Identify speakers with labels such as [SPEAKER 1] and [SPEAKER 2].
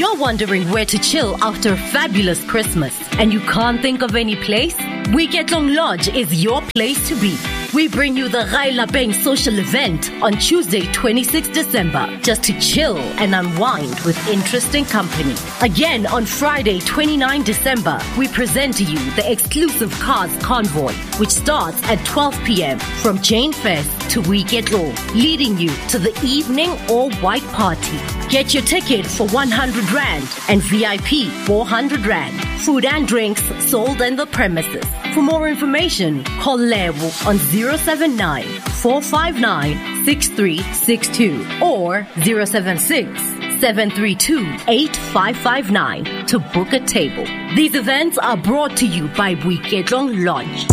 [SPEAKER 1] you're wondering where to chill after a fabulous Christmas and you can't think of any place, Boiketlong Lodge is your place to be. We bring you the Rai Lapeng social event on Tuesday, 26 December, just to chill and unwind with interesting company. Again, on Friday, 29 December, we present to you the exclusive Cars Convoy, which starts at 12 p.m. from Jane Fest to Boiketlong, leading you to the evening all-white party. Get your ticket for 100 Rand and VIP 400 Rand. Food and drinks sold in the premises. For more information, call Levo on 079-459-6362 or 076-732-8559 to book a table. These events are brought to you by Boiketlong Lodge.